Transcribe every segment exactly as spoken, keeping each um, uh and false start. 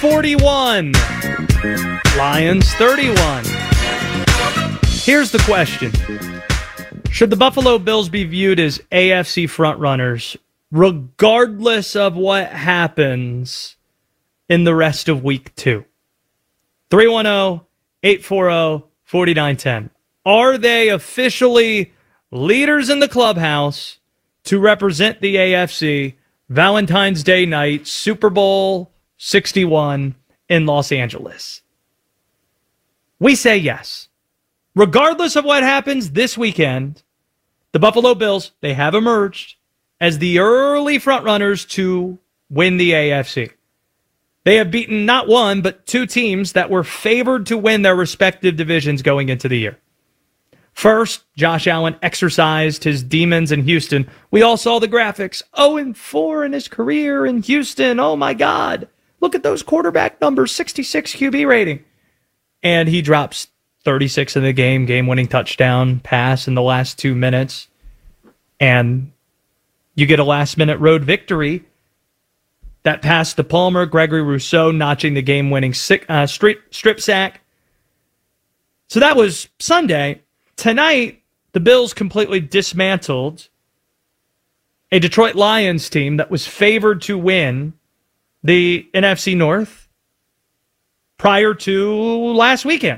forty-one. Lions thirty-one. Here's the question. Should the Buffalo Bills be viewed as A F C frontrunners regardless of what happens in the rest of week two? three one zero, eight four zero, four nine one zero. Are they officially leaders in the clubhouse to represent the A F C Valentine's Day night, Super Bowl sixty-one in Los Angeles? We say yes. Regardless of what happens this weekend, the Buffalo Bills, they have emerged as the early frontrunners to win the A F C. They have beaten not one, but two teams that were favored to win their respective divisions going into the year. First, Josh Allen exercised his demons in Houston. We all saw the graphics. oh and four in his career in Houston. Oh, my God. Look at those quarterback numbers. sixty-six Q B rating. And he drops thirty-six in the game, game-winning touchdown pass in the last two minutes. And you get a last-minute road victory. That pass to Palmer, Gregory Rousseau notching the game-winning uh, strip, strip sack. So that was Sunday. Tonight, the Bills completely dismantled a Detroit Lions team that was favored to win the N F C North prior to last weekend.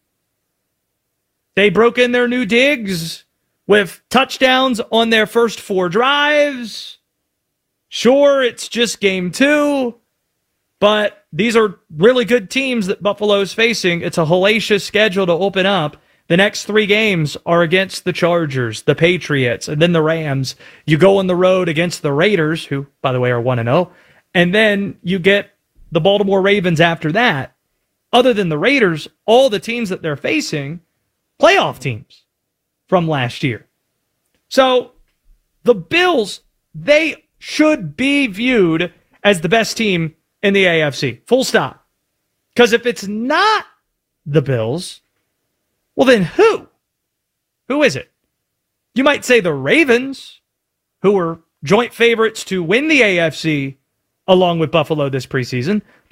They broke in their new digs with touchdowns on their first four drives. Sure, it's just game two, but these are really good teams that Buffalo's facing. It's a hellacious schedule to open up. The next three games are against the Chargers, the Patriots, and then the Rams. You go on the road against the Raiders, who, by the way, are one and oh, and then you get the Baltimore Ravens after that. Other than the Raiders, all the teams that they're facing, playoff teams from last year. So the Bills, they should be viewed as the best team in the A F C. Full stop. Because if it's not the Bills, well then who? Who is it? You might say the Ravens, who were joint favorites to win the A F C along with Buffalo this preseason.